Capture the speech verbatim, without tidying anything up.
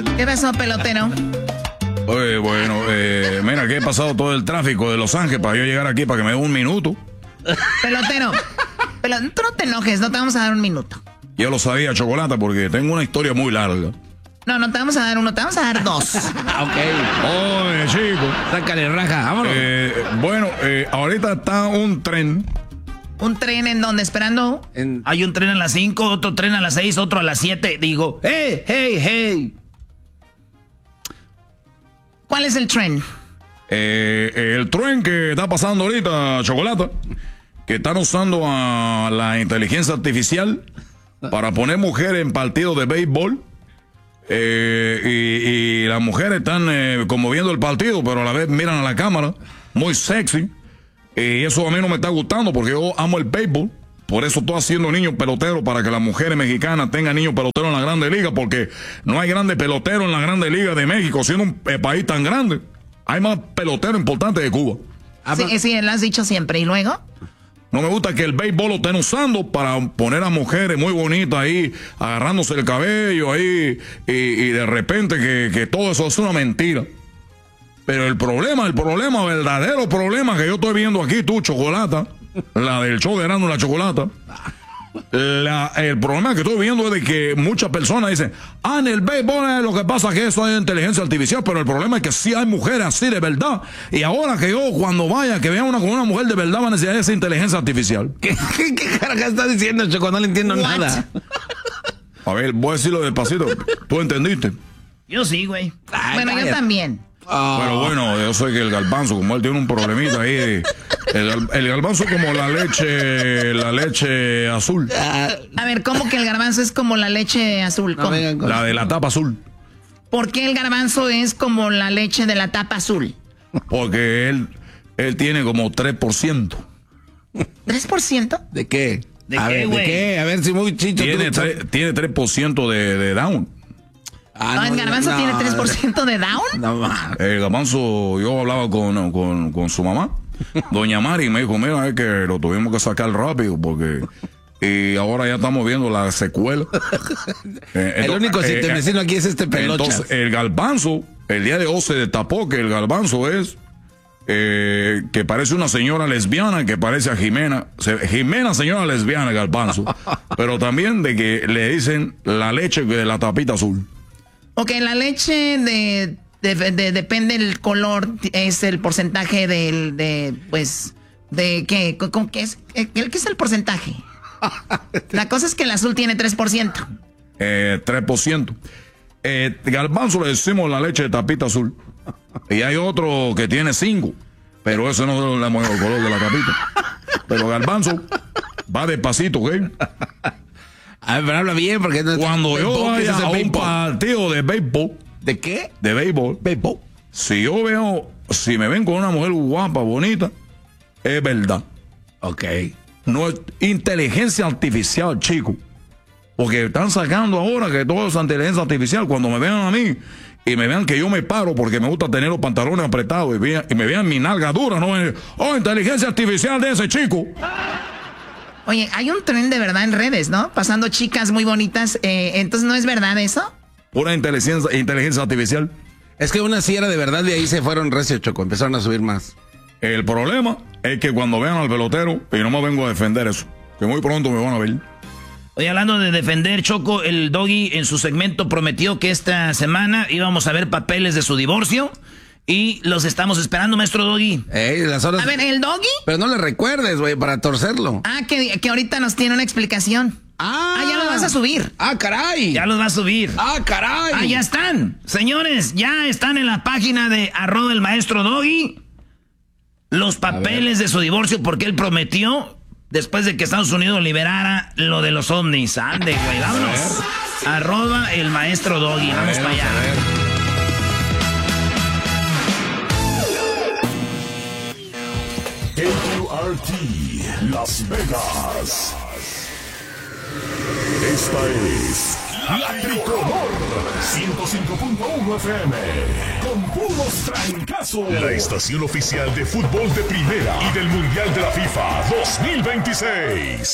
¿Qué pasó, pelotero? Oye, bueno, eh, mira, que he pasado todo el tráfico de Los Ángeles para yo llegar aquí, para que me dé un minuto. Pelotero, pero tú no te enojes, no te vamos a dar un minuto. Yo lo sabía, Chocolata, porque tengo una historia muy larga. No, no te vamos a dar uno, te vamos a dar dos. Ok. Oye, chico. Sácale raja, vámonos. Eh, bueno, eh, ahorita está un tren. ¿Un tren en donde esperando? En... Hay un tren a las cinco, otro tren a las seis, otro a las siete. Digo, hey, hey, hey. ¿Cuál es el tren? Eh, el tren que está pasando ahorita, Chocolata, que están usando a la inteligencia artificial para poner mujeres en partidos de béisbol. Eh, y, y las mujeres están eh, como viendo el partido, pero a la vez miran a la cámara, muy sexy. Y eso a mí no me está gustando porque yo amo el béisbol. Por eso estoy haciendo niños peloteros para que las mujeres mexicanas tengan niños peloteros en la Grande Liga, porque no hay grandes peloteros en la Grande Liga de México, siendo un eh, país tan grande. Hay más peloteros importantes de Cuba. Sí, sí, lo has dicho siempre. ¿Y luego? No me gusta que el béisbol lo estén usando para poner a mujeres muy bonitas ahí, agarrándose el cabello ahí, y, y de repente que, que todo eso es una mentira. Pero el problema, el problema, verdadero problema que yo estoy viendo aquí, tú, Chocolata, la del show de Erasmo y la Chocolata, la, el problema que estoy viendo es de que muchas personas dicen, ah, en el béisbol lo que pasa es que eso es inteligencia artificial, pero el problema es que sí hay mujeres así de verdad, y ahora que yo cuando vaya, que vea una con una mujer de verdad, va a necesitar esa inteligencia artificial. ¿Qué, qué, qué carajo estás diciendo, Choco? No le entiendo What? nada. A ver, voy a decirlo despacito, ¿tú entendiste? Yo sí, güey. Ay, Bueno, cállate. yo también. Oh. Pero bueno, yo sé que el garbanzo, como él tiene un problemita ahí, el, el garbanzo como la leche, la leche azul, A ver, ¿cómo que el garbanzo es como la leche azul? No ¿Cómo? vengan con- la de la tapa azul, ¿Por qué el garbanzo es como la leche de la tapa azul? porque él, él tiene como tres por ciento. ¿tres por ciento? ¿De qué? ¿De a qué, ver, ¿de güey? qué? A ver si muy chicho. Tiene, tú- tre- tiene tres por ciento de, de down. Ah, Ah, ¿el garbanzo no, tiene tres por ciento de down? No, ma. El garbanzo, yo hablaba con, con, con su mamá, doña Mari, y me dijo, mira, es que lo tuvimos que sacar rápido porque... Y ahora ya estamos viendo la secuela. Eh, El entonces, único eh, citemecino aquí es este pelocha. Entonces, el garbanzo, el día de hoy se destapó que el garbanzo es eh, que parece una señora lesbiana que parece a Jimena. Se- Jimena, señora lesbiana, el garbanzo. Pero también de que le dicen la leche de la tapita azul. Ok, la leche de, de- de- depende del color, es el porcentaje del, de, pues, de qué, ¿Con- con qué es, qué, qué es el porcentaje? La cosa es que el azul tiene tres por ciento. Eh, tres por ciento. Eh, garbanzo le decimos la leche de tapita azul. Y hay otro que tiene cinco. Pero ese no le hemos el color de la tapita. Pero garbanzo va despacito, ¿ok? A ver, pero habla bien porque no Cuando yo béisbol, ¿qué es vaya ese a un béisbol? partido de béisbol, ¿De qué? de béisbol, Béisbol. si yo veo, si me ven con una mujer guapa, bonita, es verdad. Ok. No es inteligencia artificial, chico. Porque están sacando ahora que todo es inteligencia artificial. Cuando me vean a mí y me vean que yo me paro porque me gusta tener los pantalones apretados y, vean- y me vean mi nalga dura, no me oh, inteligencia artificial de ese chico. Oye, hay un tren de verdad en redes, ¿no? Pasando chicas muy bonitas. Eh, entonces, ¿no es verdad eso? Pura inteligencia, inteligencia artificial. Es que una sí era de verdad y ahí se fueron recio, Choco. Empezaron a subir más. El problema es que cuando vean al pelotero, y no me vengo a defender eso, que muy pronto me van a ver. Oye, hablando de defender, Choco, el Doggy en su segmento prometió que esta semana íbamos a ver papeles de su divorcio y los estamos esperando, maestro Doggy. Ey, las horas... A ver, ¿el doggy? Pero no le recuerdes, güey, para torcerlo. Ah, que, que ahorita nos tiene una explicación. Ah, Ah, ya lo vas a subir. Ah, caray. Ya los va a subir. Ah, caray. Ah, ya están. Señores, ya están en la página de arroba el maestro Doggy los papeles de su divorcio porque él prometió después de que Estados Unidos liberara lo de los ovnis. Ande, güey, vámonos. Arroba el maestro Doggy. Vamos para allá. K Q R T, Las Vegas. Esta es La Tricolor, ciento cinco punto uno F M, con puros trancazos. La estación oficial de fútbol de primera y del Mundial de la FIFA dos mil veintiséis.